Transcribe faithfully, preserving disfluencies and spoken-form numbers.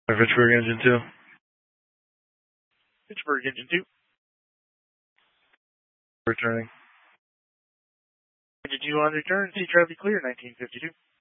Fitchburg engine two. Fitchburg engine two. Returning. Engine two on return. Sea traffic clear, nineteen fifty-two.